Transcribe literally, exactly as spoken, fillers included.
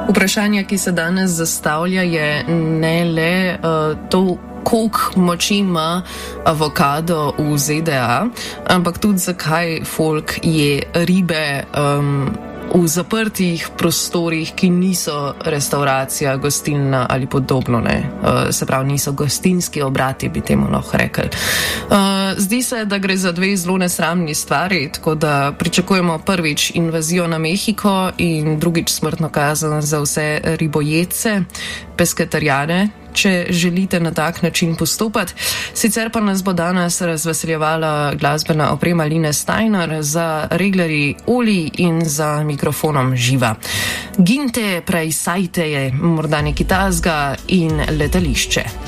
Vprašanje, ki se danes zastavlja, je ne le uh, to, koliko moči ima avokado v Z D A, ampak tudi zakaj folk je ribe um, v zaprtih prostorih, ki niso restauracija, gostilna ali podobno, ne. Uh, se pravi, niso gostinski obrati, bi temu lahko rekli. Uh, zdi se, da gre za dve zelo nesramni stvari, tako da pričakujemo prvič invazijo na Mehiko in drugič smrtno kazen za vse ribojedce, pesketarjane, če želite na tak način postopati. Sicer pa nas bo danes razveseljevala glasbena oprema Line Steiner, za reglerji Oli in za mikrofonom Živa. Ginte, prej sajte je morda neki tazga in letališče.